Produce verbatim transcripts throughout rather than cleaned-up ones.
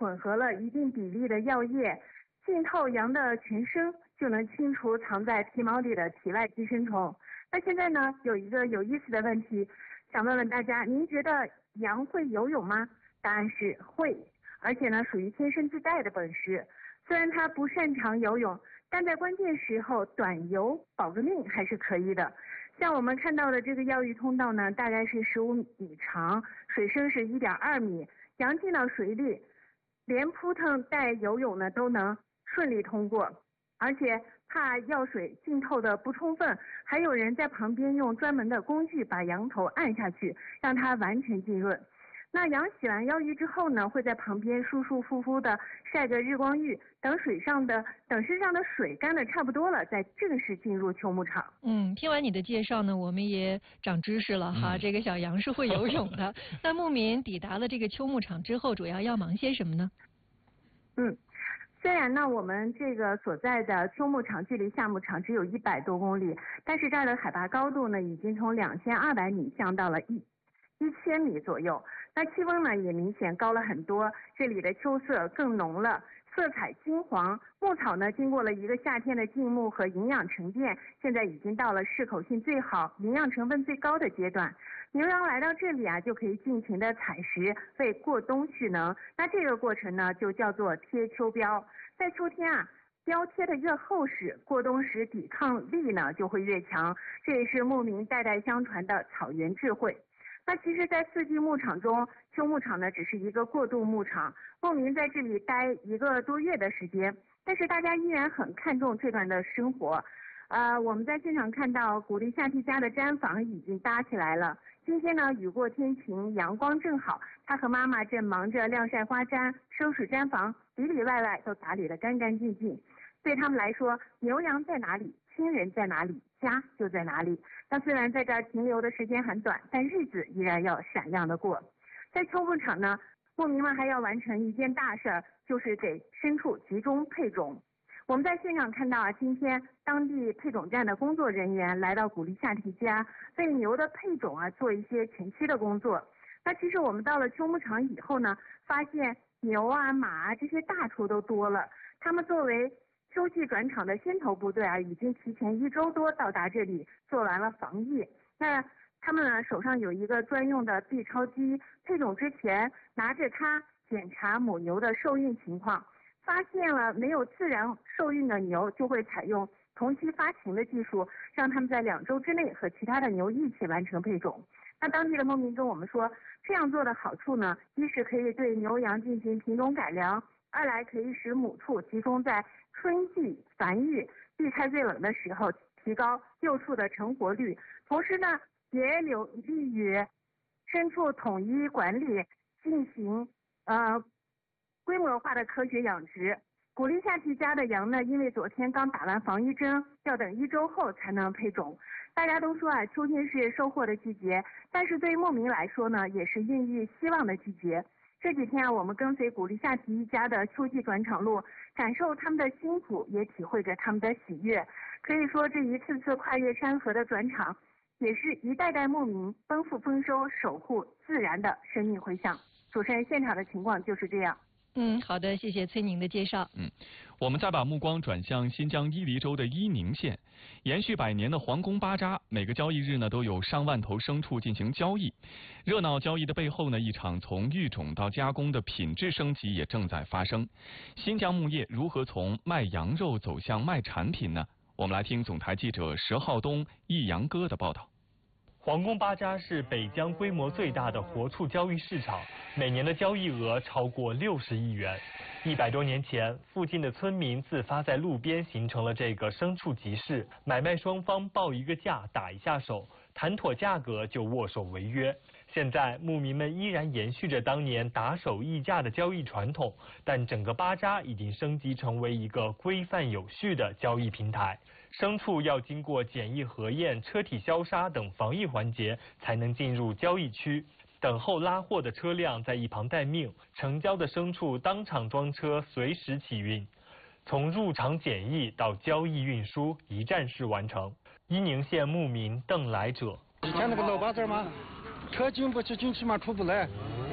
混合了一定比例的药液，浸透羊的全身，就能清除藏在皮毛里的体外寄生虫。那现在呢，有一个有意思的问题，想问问大家，您觉得羊会游泳吗？答案是会，而且呢，属于天生自带的本事。虽然它不擅长游泳，但在关键时候短游保个命还是可以的。像我们看到的这个药浴通道呢，大概是十五米长，水深是一点二米，羊进到水里，连扑腾带游泳呢都能顺利通过。而且怕药水浸透的不充分，还有人在旁边用专门的工具把羊头按下去，让它完全浸润。那羊洗完药浴之后呢，会在旁边舒舒服服的晒个日光浴，等水上的等身上的水干的差不多了，再正式进入秋牧场。 嗯，听完你的介绍呢，我们也长知识了哈。嗯、这个小羊是会游泳的。那牧民抵达了这个秋牧场之后，主要要忙些什么呢？ 嗯。虽然呢，我们这个所在的秋牧场距离夏牧场只有一百多公里，但是这儿的海拔高度呢，已经从两千二百米降到了一一千米左右。那气温呢，也明显高了很多，这里的秋色更浓了，色彩金黄。牧草呢，经过了一个夏天的静牧和营养沉淀，现在已经到了适口性最好、营养成分最高的阶段。牛羊来到这里啊，就可以尽情的采食，为过冬蓄能。那这个过程呢，就叫做贴秋膘。在秋天啊，膘贴的越厚实，过冬时抵抗力呢就会越强。这也是牧民代代相传的草原智慧。那其实，在四季牧场中，秋牧场呢只是一个过渡牧场，牧民在这里待一个多月的时间，但是大家依然很看重这段的生活。呃，我们在现场看到古力夏蒂家的毡房已经搭起来了。今天呢，雨过天晴，阳光正好，他和妈妈正忙着晾晒花毡、收拾毡房，里里外外都打理得干干净净。对他们来说，牛羊在哪里，亲人在哪里，家就在哪里。那虽然在这儿停留的时间很短，但日子依然要闪亮的过。在秋牧场呢，牧民们还要完成一件大事儿，就是给牲畜集中配种。我们在现场看到啊，今天当地配种站的工作人员来到古力夏蒂家，为牛的配种啊做一些前期的工作。那其实我们到了秋牧场以后呢，发现牛啊、马啊这些大畜都多了。他们作为秋季转场的先头部队啊，已经提前一周多到达这里，做完了防疫。那他们呢手上有一个专用的 B 超机，配种之前拿着它检查母牛的受孕情况。发现了没有自然受孕的牛，就会采用同期发情的技术，让他们在两周之内和其他的牛一起完成配种。那当地的牧民跟我们说，这样做的好处呢，一是可以对牛羊进行品种改良，二来可以使母畜集中在春季繁育，避开最冷的时候，提高幼畜的成活率。同时呢，也有利于牲畜统一管理，进行呃。规模化的科学养殖。古力夏蒂家的羊呢，因为昨天刚打完防疫针，要等一周后才能配种。大家都说啊，秋天是收获的季节，但是对于牧民来说呢，也是孕育希望的季节。这几天啊，我们跟随古力夏蒂一家的秋季转场路，感受他们的辛苦，也体会着他们的喜悦。可以说，这一次次跨越山河的转场，也是一代代牧民奔赴丰收、守护自然的生命回响。主持人，现场的情况就是这样。 嗯，好的，谢谢崔宁的介绍。 嗯，我们再把目光转向新疆伊犁州的伊宁县，延续百年的皇宫巴扎，每个交易日呢都有上万头牲畜进行交易。热闹交易的背后呢，一场从育种到加工的品质升级也正在发生。新疆牧业如何从卖羊肉走向卖产品呢？我们来听总台记者佘浩东、易阳哥的报道。 皇宫巴扎是北疆规模最大的活畜交易市场，每年的交易额超过六十亿元。一百多年前，附近的村民自发在路边形成了这个牲畜集市，买卖双方报一个价，打一下手，谈妥价格就握手为约。现在牧民们依然延续着当年打手议价的交易传统，但整个巴扎已经升级成为一个规范有序的交易平台。牲畜要经过检疫核验、车体消杀等防疫环节，才能进入交易区。等候拉货的车辆在一旁待命，成交的牲畜当场装车，随时起运。从入场检疫到交易运输，一站式完成。伊宁县牧民邓来者： 以前那个老巴扎嘛，车进不去，进去嘛出不来，来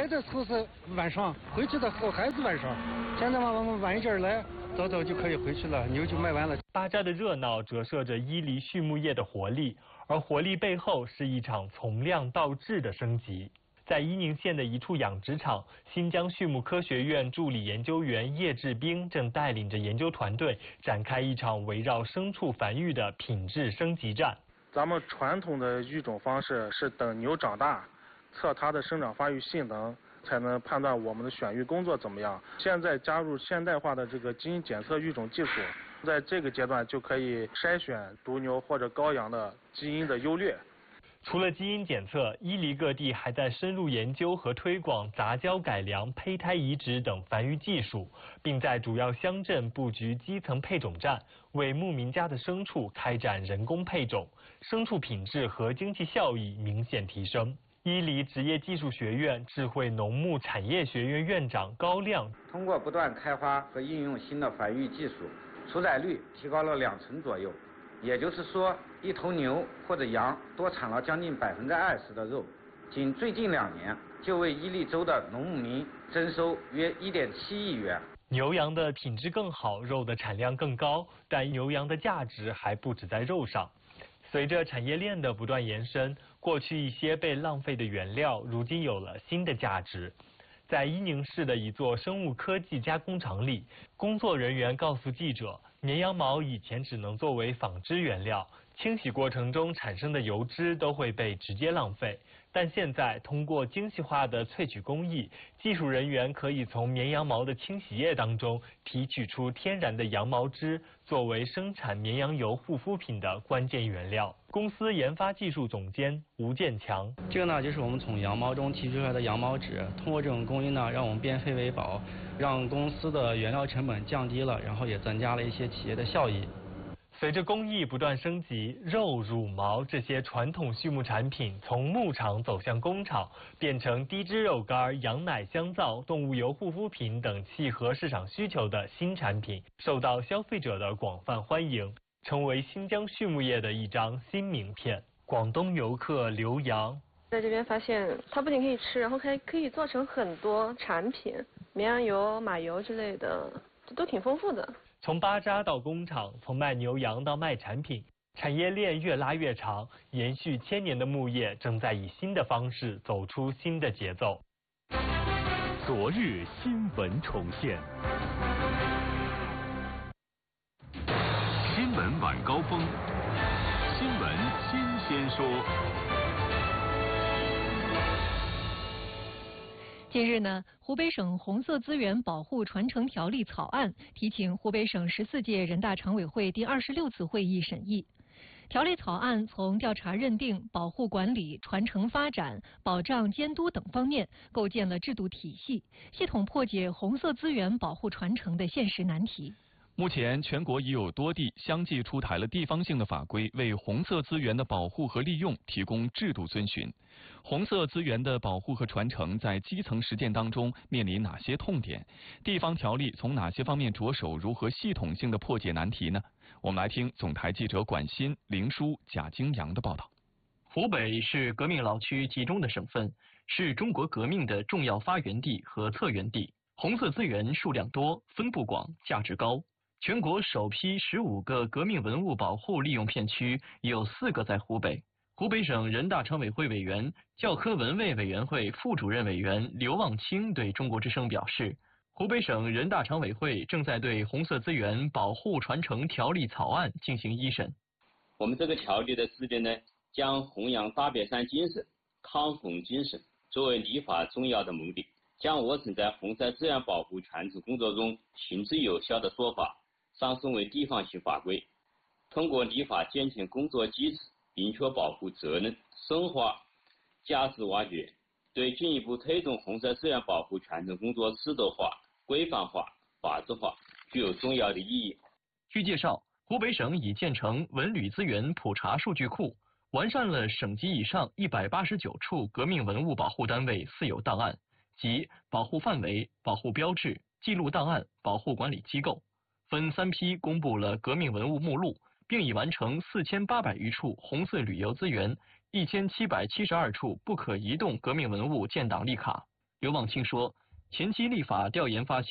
来的时候是晚上，回去的时候还是晚上。现在嘛，我们晚一点来，早早就可以回去了，牛就卖完了。 巴扎的热闹折射着伊犁畜牧业的活力，而活力背后是一场从量到质的升级。在伊宁县的一处养殖场，新疆畜牧科学院助理研究员叶志兵正带领着研究团队展开一场围绕牲畜繁育的品质升级战。 咱们传统的育种方式是等牛长大，测它的生长发育性能，才能判断我们的选育工作怎么样。现在加入现代化的这个基因检测育种技术，在这个阶段就可以筛选独牛或者羔羊的基因的优劣。 除了基因检测，伊犁各地还在深入研究和推广杂交改良、胚胎移植等繁育技术，并在主要乡镇布局基层配种站，为牧民家的牲畜开展人工配种，牲畜品质和经济效益明显提升。伊犁职业技术学院智慧农牧产业学院院长高亮通过不断开发和应用新的繁育技术，出崽率提高了两成左右。也就是说，一头牛或者羊多产了将近百分之二十的肉。仅最近两年，就为伊犁州的农牧民征收约一点七亿元。 牛羊的品质更好，肉的产量更高，但牛羊的价值还不止在肉上。随着产业链的不断延伸，过去一些被浪费的原料，如今有了新的价值。在伊宁市的一座生物科技加工厂里，工作人员告诉记者，绵羊毛以前只能作为纺织原料，清洗过程中产生的油脂都会被直接浪费。但现在通过精细化的萃取工艺，技术人员可以从绵羊毛的清洗液当中提取出天然的羊毛脂，作为生产绵羊油护肤品的关键原料。公司研发技术总监吴建强， 这个呢就是我们从羊毛中提取出来的羊毛脂，通过这种工艺呢，让我们变废为宝，让公司的原料成本降低了，然后也增加了一些企业的效益。 随着工艺不断升级，肉、乳毛这些传统畜牧产品从牧场走向工厂，变成低脂肉干、羊奶香皂、动物油护肤品等契合市场需求的新产品，受到消费者的广泛欢迎，成为新疆畜牧业的一张新名片。广东游客刘洋在这边发现，它不仅可以吃，然后还可以做成很多产品，绵羊油、马油之类的，都挺丰富的。 从巴扎到工厂，从卖牛羊到卖产品，产业链越拉越长，延续千年的牧业正在以新的方式走出新的节奏。 昨日新闻重现，新闻晚高峰，新闻新鲜说。 近日呢，湖北省红色资源保护传承条例草案提请湖北省十四届人大常委会第二十六次会议审议。条例草案从调查认定、保护管理、传承发展、保障监督等方面构建了制度体系，系统破解红色资源保护传承的现实难题。 目前，全国已有多地相继出台了地方性的法规，为红色资源的保护和利用提供制度遵循。红色资源的保护和传承在基层实践当中面临哪些痛点？地方条例从哪些方面着手？如何系统性的破解难题呢？我们来听总台记者管新、林舒、贾京阳的报道。 湖北是革命老区集中的省份，是中国革命的重要发源地和策源地。红色资源数量多，分布广，价值高。全国首批十五个革命文物保护利用片区，有四个在湖北。湖北省人大常委会委员、教科文卫委员会副主任委员刘望清对中国之声表示，湖北省人大常委会正在对红色资源保护传承条例草案进行一审。 我们这个条例的制定呢，将弘扬大别山精神、抗洪精神作为立法重要的目的，将我省在红色资源保护传承工作中行之有效的做法上升为地方性法规，通过立法健全工作机制，明确保护责任，深化价值挖掘，对进一步推动红色资源保护传承工作制度化、规范化、法治化具有重要的意义。 据介绍，湖北省已建成文旅资源普查数据库，完善了省级以上一百八十九处革命文物保护单位私有档案，即保护范围、保护标志、记录档案、保护管理机构。分三批公布了革命文物目录，并已完成四千八百余处红色旅游资源、一千七百七十二处不可移动革命文物建档立卡。 刘望清说，前期立法调研发现。